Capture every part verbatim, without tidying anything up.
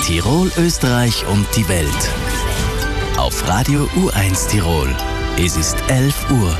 Tirol, Österreich und die Welt. Auf Radio U eins Tirol. Es ist elf Uhr.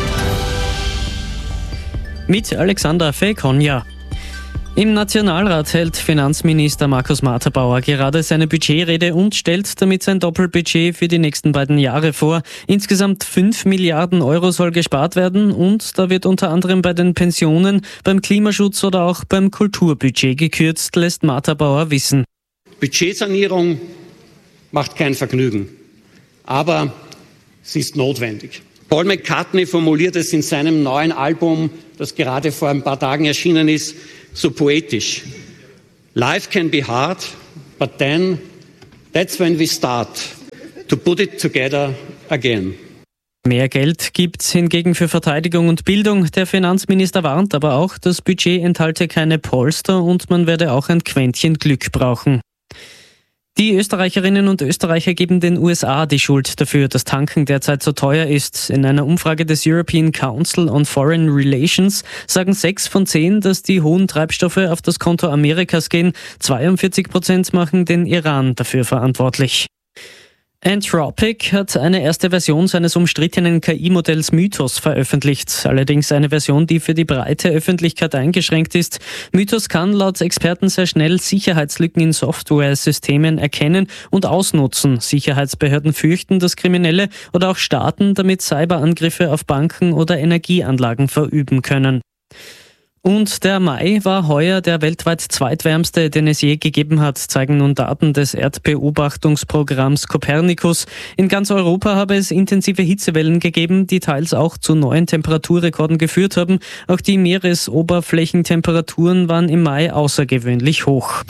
Mit Alexander Fekonja. Im Nationalrat hält Finanzminister Markus Matterbauer gerade seine Budgetrede und stellt damit sein Doppelbudget für die nächsten beiden Jahre vor. Insgesamt fünf Milliarden Euro soll gespart werden und da wird unter anderem bei den Pensionen, beim Klimaschutz oder auch beim Kulturbudget gekürzt, lässt Matterbauer wissen. Budgetsanierung macht kein Vergnügen, aber sie ist notwendig. Paul McCartney formuliert es in seinem neuen Album, das gerade vor ein paar Tagen erschienen ist, so poetisch. Life can be hard, but then that's when we start to put it together again. Mehr Geld gibt's hingegen für Verteidigung und Bildung. Der Finanzminister warnt aber auch, das Budget enthalte keine Polster und man werde auch ein Quäntchen Glück brauchen. Die Österreicherinnen und Österreicher geben den U S A die Schuld dafür, dass Tanken derzeit so teuer ist. In einer Umfrage des European Council on Foreign Relations sagen sechs von zehn, dass die hohen Treibstoffe auf das Konto Amerikas gehen. zweiundvierzig Prozent machen den Iran dafür verantwortlich. Anthropic hat eine erste Version seines umstrittenen K I-Modells Mythos veröffentlicht. Allerdings eine Version, die für die breite Öffentlichkeit eingeschränkt ist. Mythos kann laut Experten sehr schnell Sicherheitslücken in Software-Systemen erkennen und ausnutzen. Sicherheitsbehörden fürchten, dass Kriminelle oder auch Staaten damit Cyberangriffe auf Banken oder Energieanlagen verüben können. Und der Mai war heuer der weltweit zweitwärmste, den es je gegeben hat, zeigen nun Daten des Erdbeobachtungsprogramms Copernicus. In ganz Europa habe es intensive Hitzewellen gegeben, die teils auch zu neuen Temperaturrekorden geführt haben. Auch die Meeresoberflächentemperaturen waren im Mai außergewöhnlich hoch.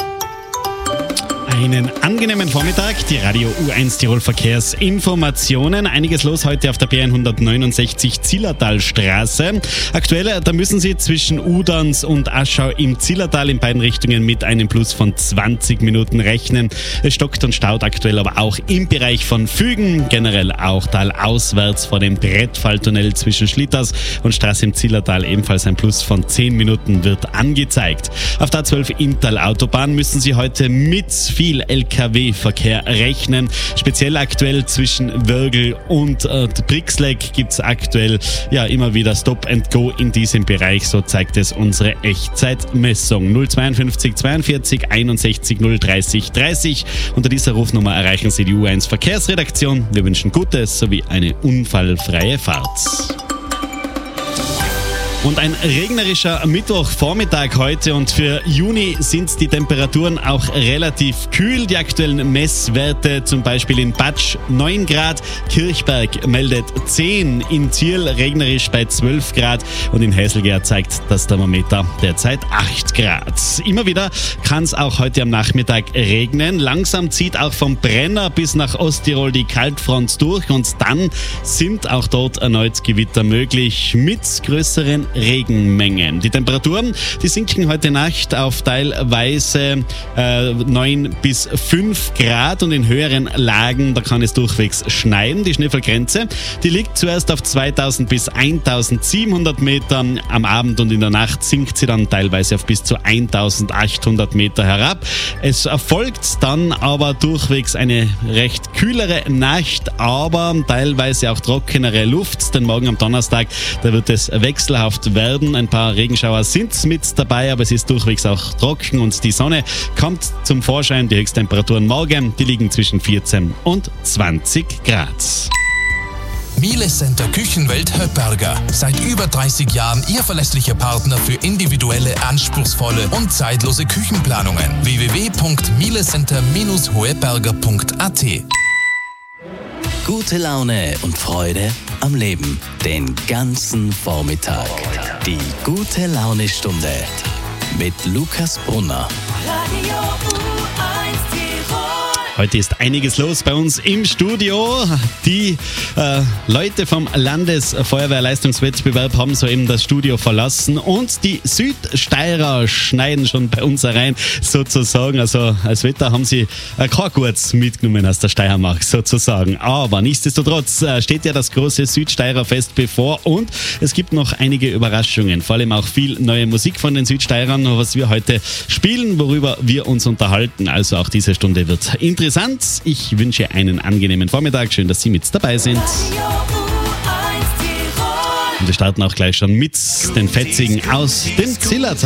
Einen angenehmen Vormittag, die Radio U eins Tirol Verkehrsinformationen. Einiges los heute auf der B hundertneunundsechzig Zillertalstraße. Aktuell, da müssen Sie zwischen Udanz und Aschau im Zillertal in beiden Richtungen mit einem Plus von zwanzig Minuten rechnen. Es stockt und staut aktuell aber auch im Bereich von Fügen, generell auch talauswärts vor dem Brettfalltunnel zwischen Schlitters und Straße im Zillertal ebenfalls ein Plus von zehn Minuten wird angezeigt. Auf der A zwölf Inntal-Autobahn müssen Sie heute mit viel L K W-Verkehr rechnen. Speziell aktuell zwischen Wörgl und äh, Brixleck gibt es aktuell ja immer wieder Stop and Go in diesem Bereich. So zeigt es unsere Echtzeitmessung. null zweiundfünfzig zweiundvierzig einundsechzig null dreißig dreißig. Unter dieser Rufnummer erreichen Sie die U eins Verkehrsredaktion. Wir wünschen Gutes sowie eine unfallfreie Fahrt. Und ein regnerischer Mittwochvormittag heute und für Juni sind die Temperaturen auch relativ kühl. Die aktuellen Messwerte zum Beispiel in Batsch neun Grad, Kirchberg meldet zehn, in Zierl regnerisch bei zwölf Grad und in Häselgär zeigt das Thermometer derzeit acht Grad. Immer wieder kann es auch heute am Nachmittag regnen. Langsam zieht auch vom Brenner bis nach Osttirol die Kaltfront durch und dann sind auch dort erneut Gewitter möglich mit größeren Regenmengen. Die Temperaturen, die sinken heute Nacht auf teilweise äh, neun bis fünf Grad und in höheren Lagen, da kann es durchwegs schneien. Die Schneefallgrenze, die liegt zuerst auf zweitausend bis eintausendsiebenhundert Meter. Am Abend und in der Nacht sinkt sie dann teilweise auf bis zu eintausendachthundert Meter herab. Es erfolgt dann aber durchwegs eine recht kühlere Nacht, aber teilweise auch trockenere Luft, denn morgen am Donnerstag, da wird es wechselhaft werden. Ein paar Regenschauer sind mit dabei, aber es ist durchwegs auch trocken und die Sonne kommt zum Vorschein. Die Höchsttemperaturen morgen, die liegen zwischen vierzehn und zwanzig Grad. Miele Center Küchenwelt Höpperger. Seit über dreißig Jahren Ihr verlässlicher Partner für individuelle, anspruchsvolle und zeitlose Küchenplanungen. w w w punkt mielecenter Bindestrich hoeberger punkt a t. Gute Laune und Freude am Leben. Den ganzen Vormittag. Die gute Laune-Stunde mit Lukas Brunner. Radio U eins Tirol. Heute ist einiges los bei uns im Studio. Die äh, Leute vom Landesfeuerwehrleistungswettbewerb haben soeben das Studio verlassen und die Südsteirer schneiden schon bei uns herein, sozusagen. Also als Wetter haben sie äh, kein Gutes mitgenommen aus der Steiermark, sozusagen. Aber nichtsdestotrotz äh, steht ja das große Südsteirer Fest bevor und es gibt noch einige Überraschungen. Vor allem auch viel neue Musik von den Südsteirern, was wir heute spielen, worüber wir uns unterhalten. Also auch diese Stunde wird interessant. Interessant. Ich wünsche einen angenehmen Vormittag. Schön, dass Sie mit dabei sind. Und wir starten auch gleich schon mit den Fetzigen aus dem Zillertal.